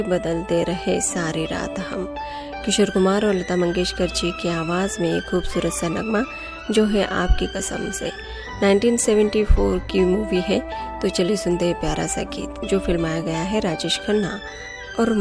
बदलते रहे सारी रात हम। किशोर कुमार और लता मंगेशकर जी की आवाज़ में एक खूबसूरत सा नगमा जो है आपकी कसम से 1974 की मूवी है। तो चलिए सुनते हैं प्यारा सा गीत जो फिल्माया गया है राजेश खन्ना और